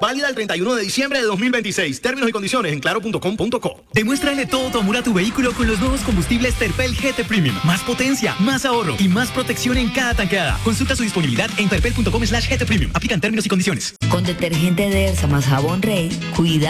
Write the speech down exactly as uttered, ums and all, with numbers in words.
Válida el treinta y uno de diciembre de dos mil veintiséis. Términos y condiciones en claro punto com punto co. Demuéstrale todo tu amor a tu vehículo con los nuevos combustibles Terpel G T Premium. Más potencia, más ahorro y más protección en cada tanqueada. Consulta su disponibilidad en terpel punto com slash G T Premium. Aplican términos y condiciones. Con detergente Dersa más jabón Rey, cuida